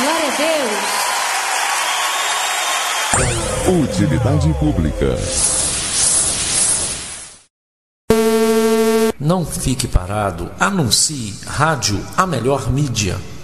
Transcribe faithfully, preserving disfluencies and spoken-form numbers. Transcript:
Glória a Deus. Utilidade pública. Não fique parado. Anuncie. Rádio, a melhor mídia.